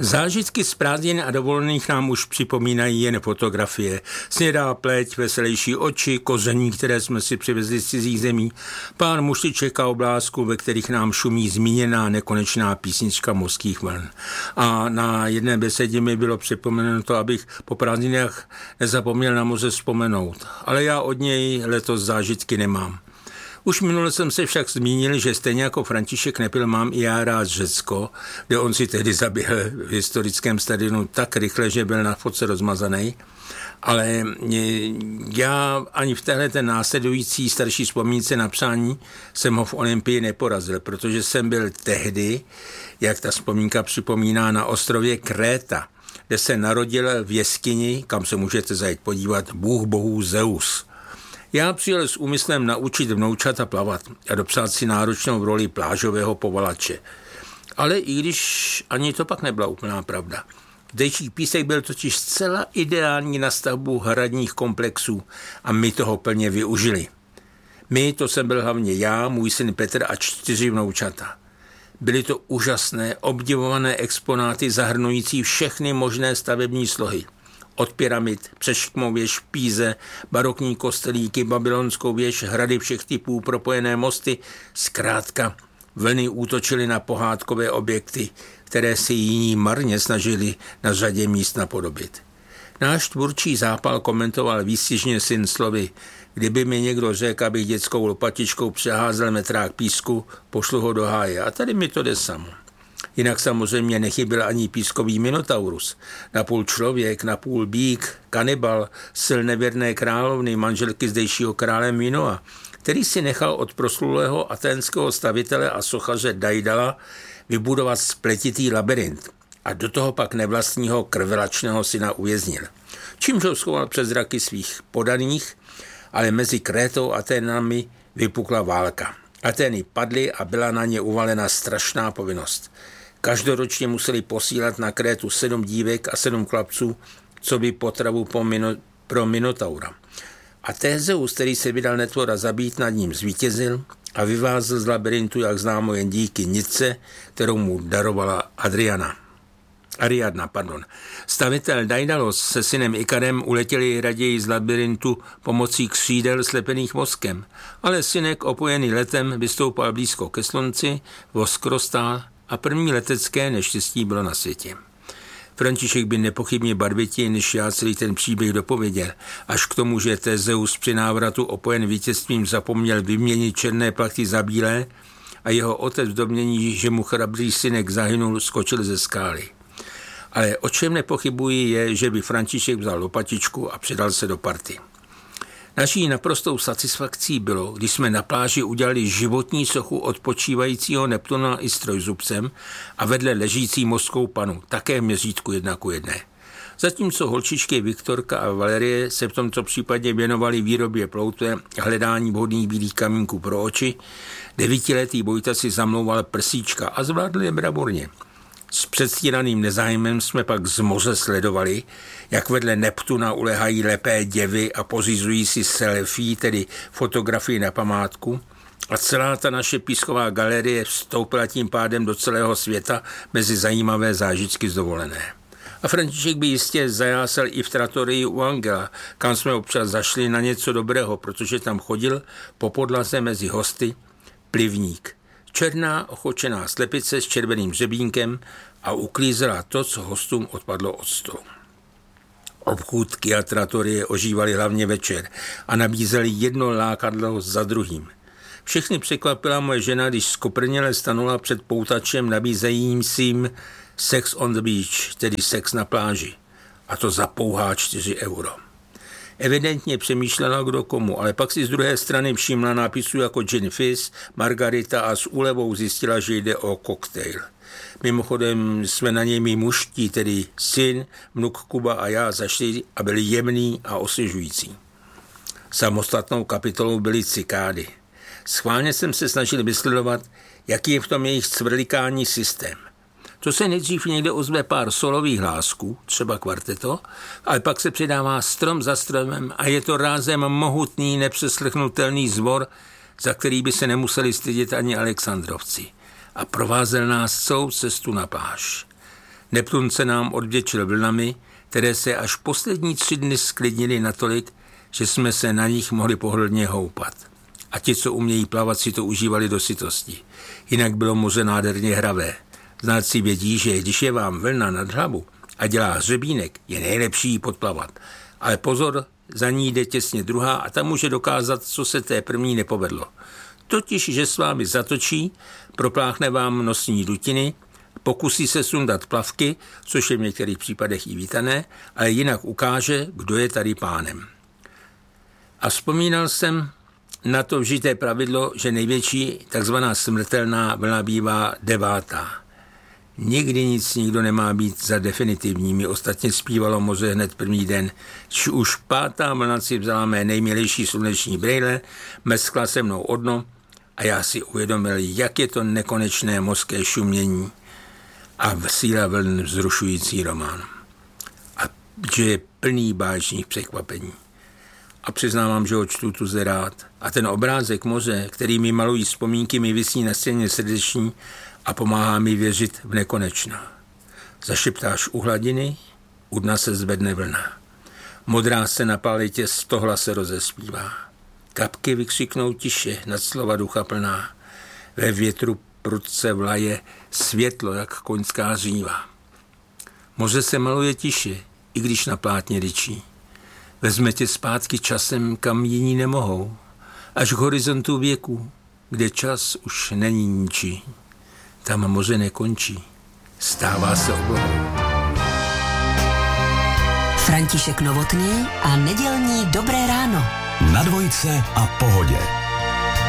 Zážitky z prázdnin a dovolených nám už připomínají jen fotografie. Snědá pleť, veselější oči, koření, které jsme si přivezli z cizích zemí, pár mušliček a oblázků, ve kterých nám šumí zmíněná nekonečná písnička mořských vln. A na jedné besedě mi bylo připomenuto, abych po prázdninách nezapomněl na moře vzpomenout. Ale já od něj letos zážitky nemám. Už minule jsem se však zmínil, že stejně jako František Nepil mám i já rád Řecko, kde on si tehdy zaběhl v historickém stadionu tak rychle, že byl na fotce rozmazaný. Ale já ani v téhle následující starší vzpomínce na přání jsem ho v Olympii neporazil, protože jsem byl tehdy, jak ta vzpomínka připomíná, na ostrově Kréta, kde se narodil v jeskyni, kam se můžete zajít podívat, bůh bohů Zeus. Já přijel s úmyslem naučit vnoučata plavat a dopsat si náročnou roli plážového povalače. Ale i když ani to pak nebyla úplná pravda. Zdejší písek byl totiž zcela ideální na stavbu hradních komplexů a my toho plně využili. My, to jsem byl hlavně já, můj syn Petr a 4 vnoučata. Byly to úžasné, obdivované exponáty zahrnující všechny možné stavební slohy. Od pyramid, přešikmou věž v Píze, barokní kostelíky, babylonskou věž, hrady všech typů, propojené mosty, zkrátka vlny útočily na pohádkové objekty, které si jiní marně snažili na řadě míst napodobit. Náš tvůrčí zápal komentoval výstižně syn slovy: kdyby mi někdo řekl, abych dětskou lopatičkou přeházel metrák písku, pošlu ho do háje. A tady mi to jde samo. Jinak samozřejmě nechyběl ani pískový minotaurus. Napůl člověk, napůl bík, kanibal, syn nevěrné královny, manželky zdejšího krále Minoa, který si nechal od proslulého aténského stavitele a sochaře Daidala vybudovat spletitý labyrint a do toho pak nevlastního krvelačného syna uvěznil. Čímž ho schoval před zraky svých podaných, ale mezi Krétou a Aténami vypukla válka. Atény padly a byla na ně uvalena strašná povinnost. Každoročně museli posílat na Krétu 7 dívek a 7 chlapců, co by potravu pro Minotaura. A Tézeus, který se vydal netvora zabít, nad ním zvítězil a vyvázl z labyrintu, jak známo, jen díky nitce, kterou mu darovala Ariadna. Stavitel Daidalos se synem Ikarem uletěli raději z labyrintu pomocí křídel slepených voskem, ale synek opojený letem vystoupal blízko ke slunci, vosk roztál a první letecké neštěstí bylo na světě. František by nepochybně barvitěji než já celý ten příběh dopověděl, až k tomu, že Tézeus při návratu opojen vítězstvím zapomněl vyměnit černé plachty za bílé a jeho otec v domnění, že mu chrabrý synek zahynul, skočil ze skály. Ale o čem nepochybuji je, že by František vzal lopatičku a přidal se do party. Naší naprostou satisfakcí bylo, když jsme na pláži udělali životní sochu odpočívajícího Neptuna i s trojzubcem a vedle ležící mořskou panu, také v měřítku 1:1. Zatímco holčičky Viktorka a Valerie se v tomto případě věnovali výrobě ploutve a hledání vhodných bílých kamínků pro oči, 9letý Vojta si zamlouval prsíčka a zvládl je bravurně. S předstíraným nezájmem jsme pak z moře sledovali, jak vedle Neptuna ulehají lepé děvy a pořizují si selfie, tedy fotografii na památku, a celá ta naše písková galerie vstoupila tím pádem do celého světa mezi zajímavé zážitky z dovolené. A František by jistě zajásal i v tratorii u Angela, kam jsme občas zašli na něco dobrého, protože tam chodil po podlaze mezi hosty plivník. Černá ochočená slepice s červeným řebínkem a uklízela to, co hostům odpadlo od stolu. Obchůdky a tratorie ožívaly hlavně večer a nabízely jedno lákadlo za druhým. Všechny překvapila moje žena, když skoprněle stanula před poutačem nabízejícím sex on the beach, tedy sex na pláži. A to za pouhá 4 €. Evidentně přemýšlela kdo komu, ale pak si z druhé strany všimla nápisu jako gin fizz, margarita a s úlevou zjistila, že jde o koktejl. Mimochodem jsme na něj mý mužtí, tedy syn, vnuk Kuba a já zašli a byli jemný a osvěžující. Samostatnou kapitolou byly cikády. Schválně jsem se snažil vysledovat, jaký je v tom jejich cvrlikání systém. To se nejdřív někde ozve pár solových hlásků, třeba kvarteto, ale pak se přidává strom za stromem a je to rázem mohutný, nepřeslechnutelný zvor, za který by se nemuseli stydět ani Alexandrovci. A provázel nás celou cestu na pláž. Neptun se nám odvděčil vlnami, které se až poslední 3 dny sklidnili natolik, že jsme se na nich mohli pohodlně houpat. A ti, co umějí plavat, si to užívali do sytosti. Jinak bylo moře nádherně hravé. Znalci vědí, že když je vám vlna nad hlavu a dělá hřebínek, je nejlepší ji podplavat. Ale pozor, za ní jde těsně druhá a ta může dokázat, co se té první nepovedlo. Totiž, že s vámi zatočí, propláchne vám nosní dutiny, pokusí se sundat plavky, což je v některých případech i vítané, ale jinak ukáže, kdo je tady pánem. A vzpomínal jsem na to vžité pravidlo, že největší takzvaná smrtelná vlna bývá 9. Nikdy nic nikdo nemá být za definitivními. Ostatně zpívalo moře hned první den. Už 5. vlna si vzala mé nejmilejší sluneční brejle, meskla se mnou o dno a já si uvědomil, jak je to nekonečné mořské šumění a síla vln vzrušující román. A že je plný báječných překvapení. A přiznávám, že ho čtu tu zde rád. A ten obrázek moře, který mi malují vzpomínky, mi visí na stěně srdeční a pomáhá mi věřit v nekonečná. Zašeptáš u hladiny, u dna se zvedne vlna. Modrá se na palitě stohla se rozespívá. Kapky vykřiknou tiše nad slova ducha plná. Ve větru prudce vlaje světlo jak koňská říva. Moře se maluje tiše, i když na plátně ryčí. Vezme tě zpátky časem, kam jiní nemohou, až k horizontu věku, kde čas už není ničí. Tam moře nekončí, stává se oblohou. František Novotný a nedělní Dobré ráno. Na Dvojce a Pohodě.